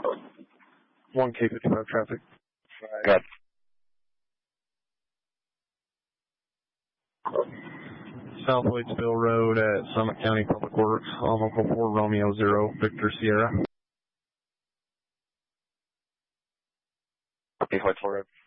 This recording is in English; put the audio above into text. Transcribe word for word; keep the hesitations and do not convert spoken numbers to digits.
one K fifty-five traffic. Got South Waitsville Road at Summit County Public Works, on Local four Romeo zero, Victor Sierra. Okay, Waitsville Road.